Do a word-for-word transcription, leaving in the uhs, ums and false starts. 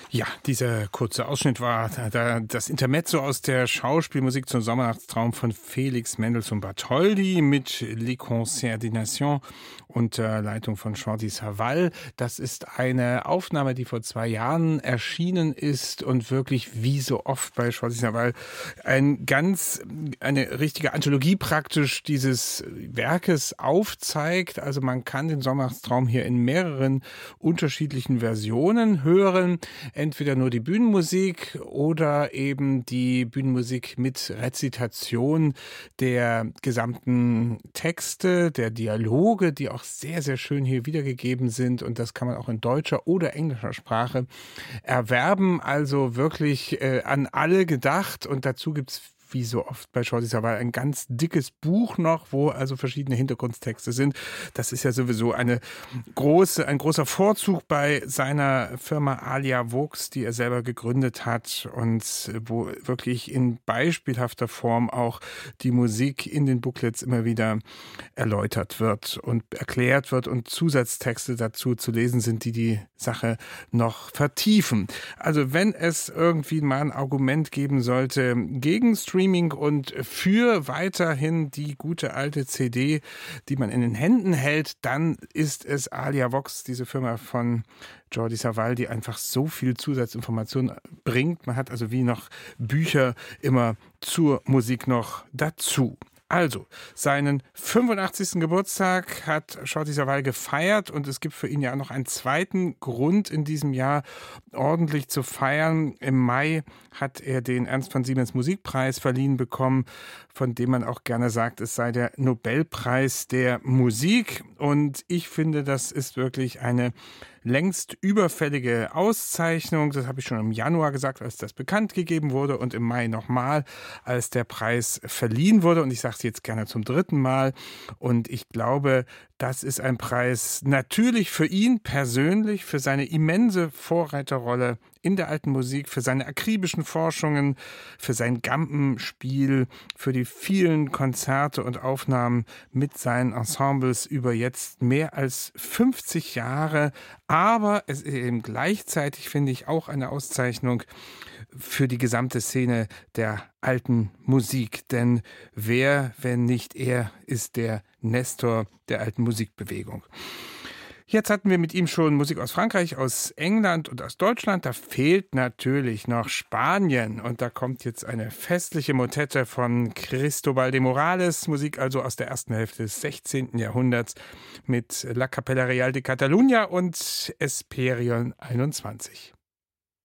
Ja, dieser kurze Ausschnitt war da das Intermezzo aus der Schauspielmusik zum Sommernachtstraum von Felix Mendelssohn Bartholdy mit Les Concerts des Nations unter Leitung von Jordi Savall. Das ist eine Aufnahme, die vor zwei Jahren erschienen ist und wirklich wie so oft bei Jordi Savall ein ganz, eine richtige Anthologie praktisch dieses Werkes aufzeigt. Also man kann den Sommernachtstraum hier in mehreren unterschiedlichen Versionen hören. Entweder nur die Bühnenmusik oder eben die Bühnenmusik mit Rezitation der gesamten Texte, der Dialoge, die auch sehr, sehr schön hier wiedergegeben sind. Und das kann man auch in deutscher oder englischer Sprache erwerben. Also wirklich äh, an alle gedacht. Und dazu gibt's wie so oft bei Jordi Savall ein ganz dickes Buch noch, wo also verschiedene Hintergrundtexte sind. Das ist ja sowieso eine große, ein großer Vorzug bei seiner Firma Alia Vox, die er selber gegründet hat und wo wirklich in beispielhafter Form auch die Musik in den Booklets immer wieder erläutert wird und erklärt wird und Zusatztexte dazu zu lesen sind, die die Sache noch vertiefen. Also wenn es irgendwie mal ein Argument geben sollte gegen Streaming und für weiterhin die gute alte C D, die man in den Händen hält, dann ist es Alia Vox, diese Firma von Jordi Savall, die einfach so viel Zusatzinformation bringt. Man hat also wie noch Bücher immer zur Musik noch dazu. Also, seinen fünfundachtzigsten Geburtstag hat Jordi Savall gefeiert und es gibt für ihn ja noch einen zweiten Grund in diesem Jahr ordentlich zu feiern. Im Mai hat er den Ernst von Siemens Musikpreis verliehen bekommen, von dem man auch gerne sagt, es sei der Nobelpreis der Musik. Und ich finde, das ist wirklich eine längst überfällige Auszeichnung. Das habe ich schon im Januar gesagt, als das bekannt gegeben wurde und im Mai nochmal, als der Preis verliehen wurde. Und ich sage es jetzt gerne zum dritten Mal. Und ich glaube, das ist ein Preis natürlich für ihn persönlich, für seine immense Vorreiterrolle in der alten Musik, für seine akribischen Forschungen, für sein Gampenspiel, für die vielen Konzerte und Aufnahmen mit seinen Ensembles über jetzt mehr als fünfzig Jahre. Aber es ist eben gleichzeitig, finde ich, auch eine Auszeichnung für die gesamte Szene der alten Musik. Denn wer, wenn nicht er, ist der Nestor der alten Musikbewegung. Jetzt hatten wir mit ihm schon Musik aus Frankreich, aus England und aus Deutschland. Da fehlt natürlich noch Spanien. Und da kommt jetzt eine festliche Motette von Cristobal de Morales, Musik also aus der ersten Hälfte des sechzehnten Jahrhunderts mit La Capella Real de Catalunya und Esperion einundzwanzig.